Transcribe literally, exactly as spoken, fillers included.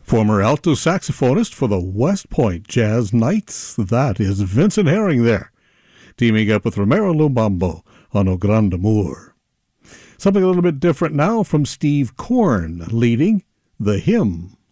Former alto saxophonist for the West Point Jazz Knights, that is Vincent Herring there, teaming up with Romero Lubambo on O Grande Amor. Something a little bit different now from Steve Korn leading The Hymn.